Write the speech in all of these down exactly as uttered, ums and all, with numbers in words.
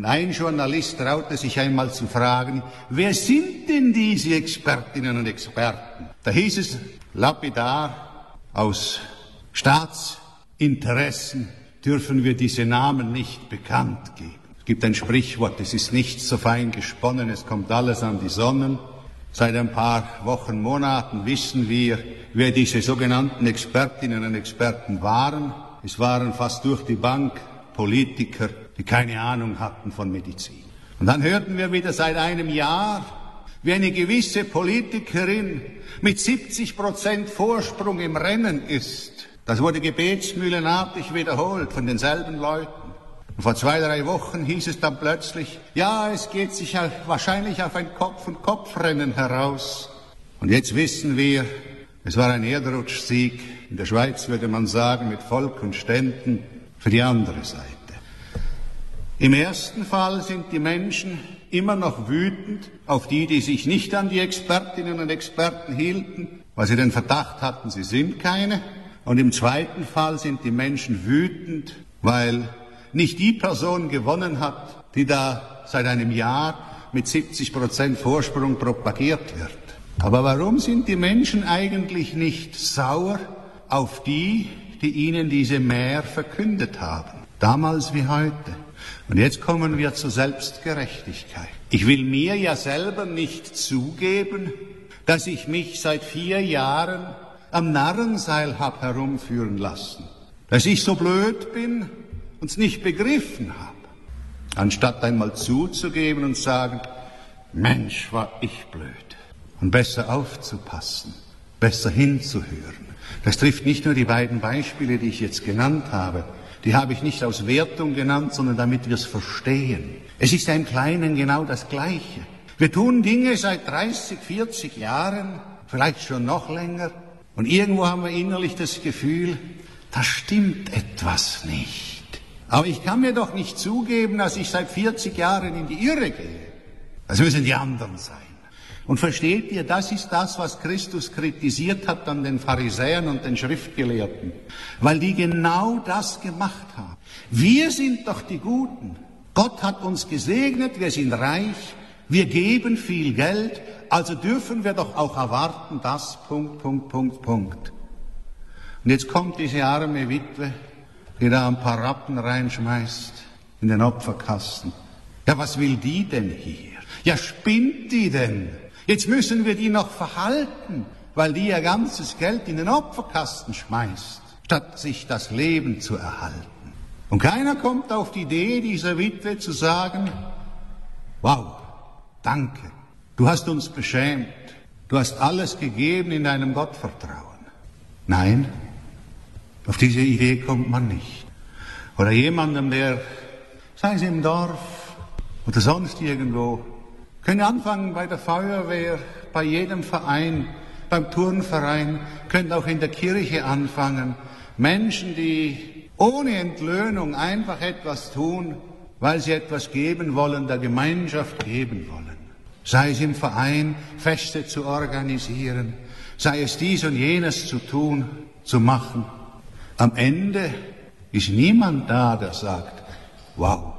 Und ein Journalist traute sich einmal zu fragen, wer sind denn diese Expertinnen und Experten? Da hieß es lapidar, aus Staatsinteressen dürfen wir diese Namen nicht bekannt geben. Es gibt ein Sprichwort, es ist nichts so fein gesponnen, es kommt alles an die Sonne. Seit ein paar Wochen, Monaten wissen wir, wer diese sogenannten Expertinnen und Experten waren. Es waren fast durch die Bank Politiker, die keine Ahnung hatten von Medizin. Und dann hörten wir wieder seit einem Jahr, wie eine gewisse Politikerin mit siebzig Prozent Vorsprung im Rennen ist. Das wurde gebetsmühlenartig wiederholt von denselben Leuten. Und vor zwei, drei Wochen hieß es dann plötzlich, ja, es geht sich wahrscheinlich auf ein Kopf-und-Kopf-Rennen heraus. Und jetzt wissen wir, es war ein Erdrutschsieg, in der Schweiz würde man sagen, mit Volk und Ständen für die andere Seite. Im ersten Fall sind die Menschen immer noch wütend auf die, die sich nicht an die Expertinnen und Experten hielten, weil sie den Verdacht hatten, sie sind keine. Und im zweiten Fall sind die Menschen wütend, weil nicht die Person gewonnen hat, die da seit einem Jahr mit siebzig Prozent Vorsprung propagiert wird. Aber warum sind die Menschen eigentlich nicht sauer auf die, die ihnen diese Mär verkündet haben? Damals wie heute. Und jetzt kommen wir zur Selbstgerechtigkeit. Ich will mir ja selber nicht zugeben, dass ich mich seit vier Jahren am Narrenseil hab herumführen lassen. Dass ich so blöd bin und es nicht begriffen habe. Anstatt einmal zuzugeben und sagen, Mensch, war ich blöd. Und besser aufzupassen, besser hinzuhören. Das trifft nicht nur die beiden Beispiele, die ich jetzt genannt habe. Die habe ich nicht aus Wertung genannt, sondern damit wir es verstehen. Es ist im Kleinen genau das Gleiche. Wir tun Dinge seit dreißig, vierzig Jahren, vielleicht schon noch länger. Und irgendwo haben wir innerlich das Gefühl, da stimmt etwas nicht. Aber ich kann mir doch nicht zugeben, dass ich seit vierzig Jahren in die Irre gehe. Das müssen die anderen sein. Und versteht ihr, das ist das, was Christus kritisiert hat an den Pharisäern und den Schriftgelehrten. Weil die genau das gemacht haben. Wir sind doch die Guten. Gott hat uns gesegnet, wir sind reich, wir geben viel Geld, also dürfen wir doch auch erwarten, dass, Punkt, Punkt, Punkt, Punkt. Und jetzt kommt diese arme Witwe, die da ein paar Rappen reinschmeißt in den Opferkasten. Ja, was will die denn hier? Ja, spinnt die denn? Jetzt müssen wir die noch verhalten, weil die ihr ganzes Geld in den Opferkasten schmeißt, statt sich das Leben zu erhalten. Und keiner kommt auf die Idee, dieser Witwe zu sagen, wow, danke, du hast uns beschämt, du hast alles gegeben in deinem Gottvertrauen. Nein, auf diese Idee kommt man nicht. Oder jemandem, der, sei es im Dorf oder sonst irgendwo, können anfangen bei der Feuerwehr, bei jedem Verein, beim Turnverein, können auch in der Kirche anfangen. Menschen, die ohne Entlöhnung einfach etwas tun, weil sie etwas geben wollen, der Gemeinschaft geben wollen. Sei es im Verein, Feste zu organisieren, sei es dies und jenes zu tun, zu machen. Am Ende ist niemand da, der sagt, wow,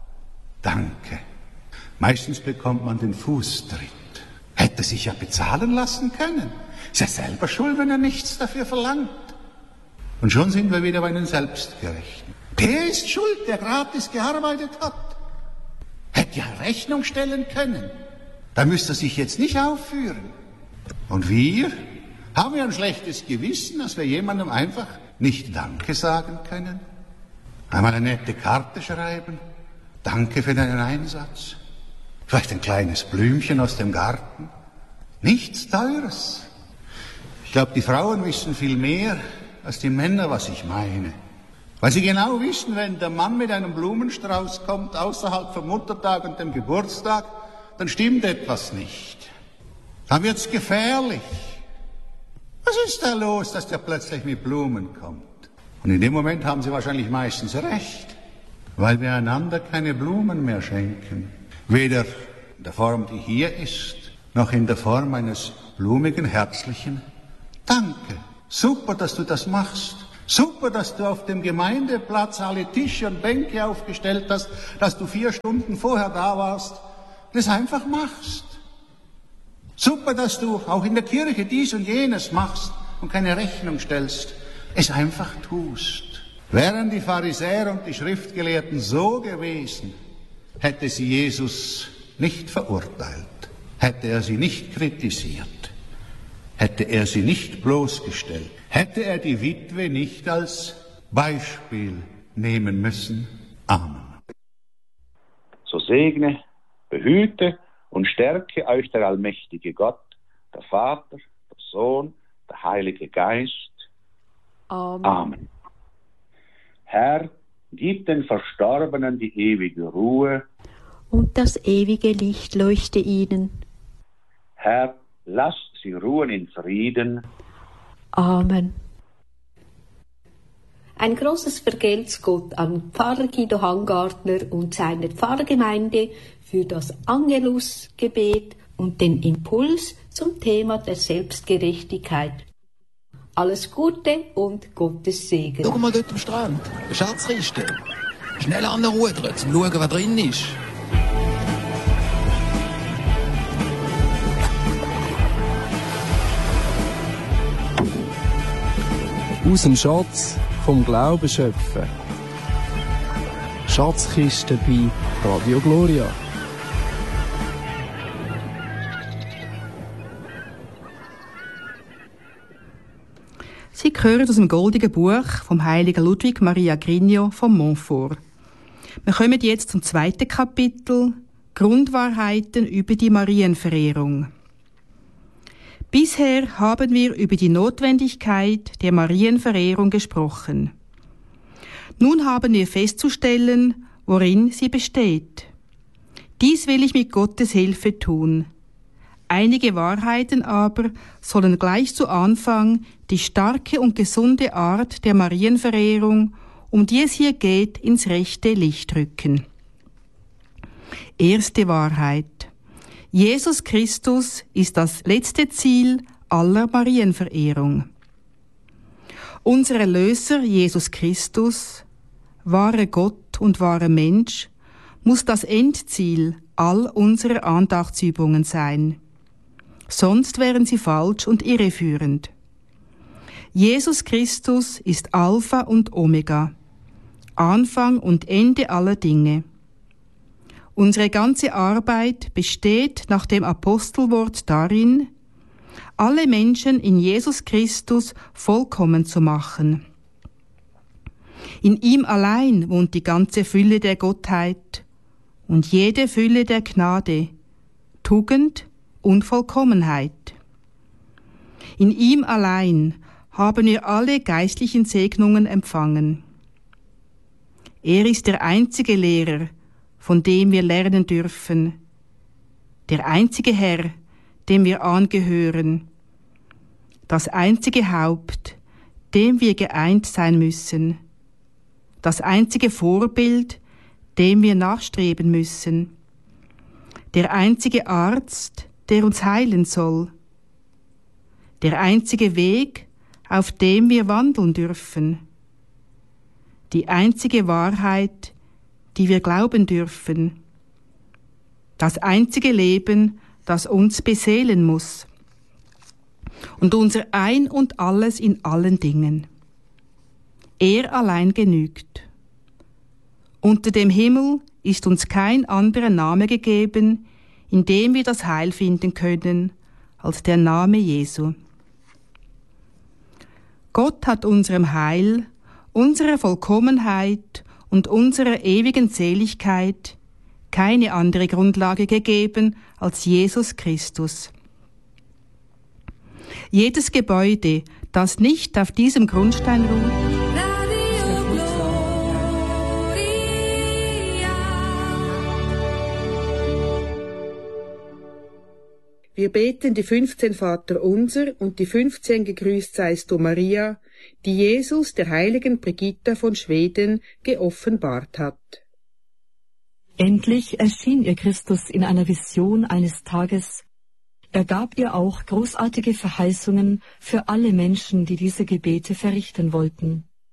danke. Meistens bekommt man den Fußtritt. Hätte sich ja bezahlen lassen können. Ist ja selber schuld, wenn er nichts dafür verlangt. Und schon sind wir wieder bei den Selbstgerechten. Der ist schuld, der gratis gearbeitet hat. Hätte ja Rechnung stellen können. Da müsste er sich jetzt nicht aufführen. Und wir haben ja ein schlechtes Gewissen, dass wir jemandem einfach nicht Danke sagen können. Einmal eine nette Karte schreiben. Danke für deinen Einsatz. Vielleicht ein kleines Blümchen aus dem Garten. Nichts Teures. Ich glaube, die Frauen wissen viel mehr als die Männer, was ich meine. Weil sie genau wissen, wenn der Mann mit einem Blumenstrauß kommt, außerhalb vom Muttertag und dem Geburtstag, dann stimmt etwas nicht. Dann wird's gefährlich. Was ist da los, dass der plötzlich mit Blumen kommt? Und in dem Moment haben sie wahrscheinlich meistens recht, weil wir einander keine Blumen mehr schenken. Weder in der Form, die hier ist, noch in der Form eines blumigen, herzlichen Danke. Super, dass du das machst. Super, dass du auf dem Gemeindeplatz alle Tische und Bänke aufgestellt hast, dass du vier Stunden vorher da warst, das einfach machst. Super, dass du auch in der Kirche dies und jenes machst und keine Rechnung stellst, es einfach tust. Wären die Pharisäer und die Schriftgelehrten so gewesen, hätte sie Jesus nicht verurteilt, hätte er sie nicht kritisiert, hätte er sie nicht bloßgestellt, hätte er die Witwe nicht als Beispiel nehmen müssen. Amen. So segne, behüte und stärke euch der allmächtige Gott, der Vater, der Sohn, der Heilige Geist. Amen. Amen. Herr, gib den Verstorbenen die ewige Ruhe. Und das ewige Licht leuchte ihnen. Herr, lass sie ruhen in Frieden. Amen. Ein großes Vergelt's Gott an Pfarrer Guido Hangartner und seiner Pfarrgemeinde für das Angelusgebet und den Impuls zum Thema der Selbstgerechtigkeit. Alles Gute und Gottes Segen. Schau mal dort am Strand, eine Schatzkiste. Schnell anrudern, zum schauen, was drin ist. Aus dem Schatz vom Glauben schöpfen. Schatzkiste bei Radio Gloria. Sie hören aus dem Goldigen Buch vom heiligen Ludwig Maria Grigno von Montfort. Wir kommen jetzt zum zweiten Kapitel, Grundwahrheiten über die Marienverehrung. Bisher haben wir über die Notwendigkeit der Marienverehrung gesprochen. Nun haben wir festzustellen, worin sie besteht. Dies will ich mit Gottes Hilfe tun. Einige Wahrheiten aber sollen gleich zu Anfang die starke und gesunde Art der Marienverehrung, um die es hier geht, ins rechte Licht rücken. Erste Wahrheit. Jesus Christus ist das letzte Ziel aller Marienverehrung. Unser Erlöser Jesus Christus, wahrer Gott und wahrer Mensch, muss das Endziel all unserer Andachtsübungen sein. Sonst wären sie falsch und irreführend. Jesus Christus ist Alpha und Omega, Anfang und Ende aller Dinge. Unsere ganze Arbeit besteht nach dem Apostelwort darin, alle Menschen in Jesus Christus vollkommen zu machen. In ihm allein wohnt die ganze Fülle der Gottheit und jede Fülle der Gnade, Tugend und Vollkommenheit. In ihm allein haben wir alle geistlichen Segnungen empfangen. Er ist der einzige Lehrer, von dem wir lernen dürfen, der einzige Herr, dem wir angehören, das einzige Haupt, dem wir geeint sein müssen, das einzige Vorbild, dem wir nachstreben müssen, der einzige Arzt, der uns heilen soll, der einzige Weg, auf dem wir wandeln dürfen, die einzige Wahrheit, die wir glauben dürfen, das einzige Leben, das uns beseelen muss und unser Ein und Alles in allen Dingen. Er allein genügt. Unter dem Himmel ist uns kein anderer Name gegeben, in dem wir das Heil finden können, als der Name Jesu. Gott hat unserem Heil, unserer Vollkommenheit und unserer ewigen Seligkeit keine andere Grundlage gegeben als Jesus Christus. Jedes Gebäude, das nicht auf diesem Grundstein ruht, Wir beten die fünfzehn Vaterunser und die fünfzehn Gegrüßt seist du Maria, die Jesus der heiligen Brigitta von Schweden geoffenbart hat. Endlich erschien ihr Christus in einer Vision eines Tages. Er gab ihr auch großartige Verheißungen für alle Menschen, die diese Gebete verrichten wollten.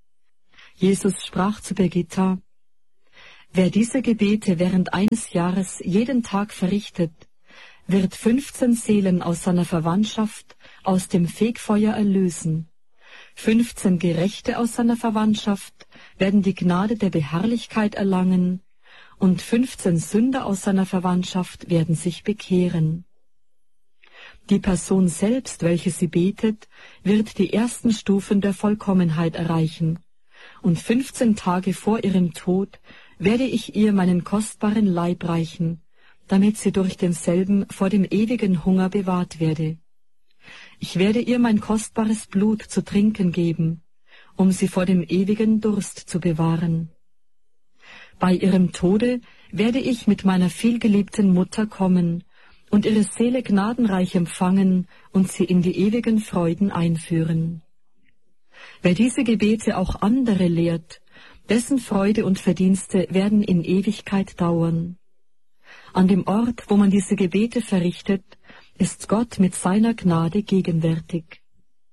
Jesus sprach zu Birgitta: Wer diese Gebete während eines Jahres jeden Tag verrichtet, wird fünfzehn Seelen aus seiner Verwandtschaft aus dem Fegfeuer erlösen. Fünfzehn Gerechte aus seiner Verwandtschaft werden die Gnade der Beherrlichkeit erlangen, und fünfzehn Sünder aus seiner Verwandtschaft werden sich bekehren. Die Person selbst, welche sie betet, wird die ersten Stufen der Vollkommenheit erreichen, und fünfzehn Tage vor ihrem Tod werde ich ihr meinen kostbaren Leib reichen, damit sie durch denselben vor dem ewigen Hunger bewahrt werde. Ich werde ihr mein kostbares Blut zu trinken geben, um sie vor dem ewigen Durst zu bewahren. Bei ihrem Tode werde ich mit meiner vielgeliebten Mutter kommen und ihre Seele gnadenreich empfangen und sie in die ewigen Freuden einführen. Wer diese Gebete auch andere lehrt, dessen Freude und Verdienste werden in Ewigkeit dauern. An dem Ort, wo man diese Gebete verrichtet, ist Gott mit seiner Gnade gegenwärtig.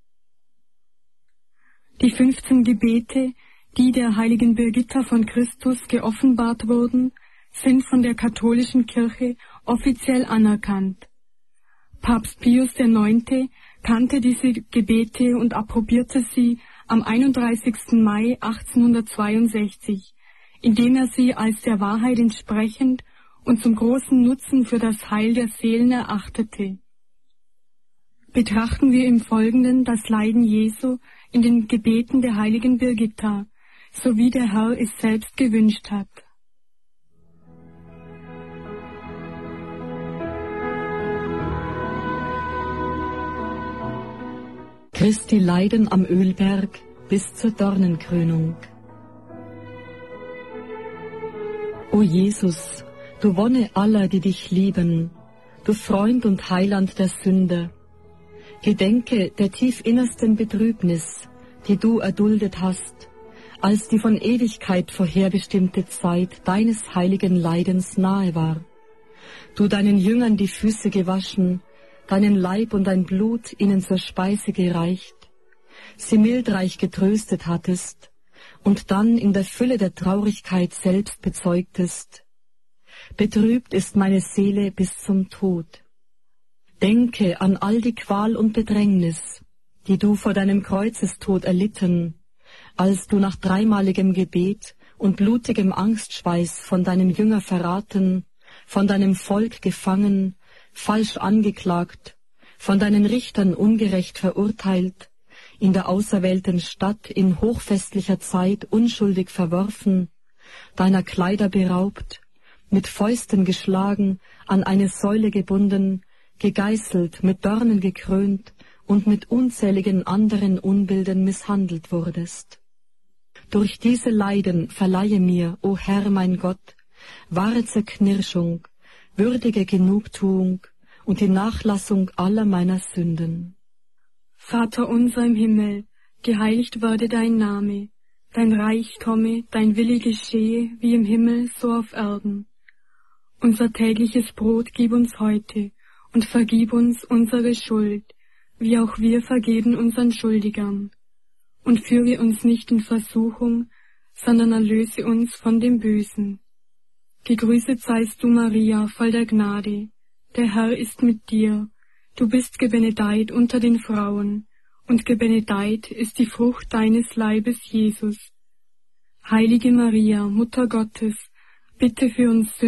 Die fünfzehn Gebete, die der heiligen Birgitta von Christus geoffenbart wurden, sind von der katholischen Kirche offiziell anerkannt. Papst Pius der Neunte kannte diese Gebete und approbierte sie am einunddreißigsten Mai achtzehnhundertzweiundsechzig, indem er sie als der Wahrheit entsprechend und zum großen Nutzen für das Heil der Seelen erachtete. Betrachten wir im Folgenden das Leiden Jesu in den Gebeten der heiligen Birgitta, so wie der Herr es selbst gewünscht hat. Christi Leiden am Ölberg bis zur Dornenkrönung. O Jesus, du Wonne aller, die dich lieben, du Freund und Heiland der Sünder, gedenke der tief innersten Betrübnis, die du erduldet hast, als die von Ewigkeit vorherbestimmte Zeit deines heiligen Leidens nahe war. Du deinen Jüngern die Füße gewaschen, deinen Leib und dein Blut ihnen zur Speise gereicht, sie mildreich getröstet hattest und dann in der Fülle der Traurigkeit selbst bezeugtest: Betrübt ist meine Seele bis zum Tod. Denke an all die Qual und Bedrängnis, die du vor deinem Kreuzestod erlitten, als du nach dreimaligem Gebet und blutigem Angstschweiß von deinem Jünger verraten, von deinem Volk gefangen, falsch angeklagt, von deinen Richtern ungerecht verurteilt, in der auserwählten Stadt in hochfestlicher Zeit unschuldig verworfen, deiner Kleider beraubt, mit Fäusten geschlagen, an eine Säule gebunden, gegeißelt, mit Dornen gekrönt und mit unzähligen anderen Unbilden misshandelt wurdest. Durch diese Leiden verleihe mir, o Herr mein Gott, wahre Zerknirschung, würdige Genugtuung und die Nachlassung aller meiner Sünden. Vater unser im Himmel, geheiligt werde dein Name, dein Reich komme, dein Wille geschehe, wie im Himmel, so auf Erden. Unser tägliches Brot gib uns heute und vergib uns unsere Schuld, wie auch wir vergeben unseren Schuldigern. Und führe uns nicht in Versuchung, sondern erlöse uns von dem Bösen. Gegrüßet seist du, Maria, voll der Gnade. Der Herr ist mit dir. Du bist gebenedeit unter den Frauen, und gebenedeit ist die Frucht deines Leibes, Jesus. Heilige Maria, Mutter Gottes, bitte für uns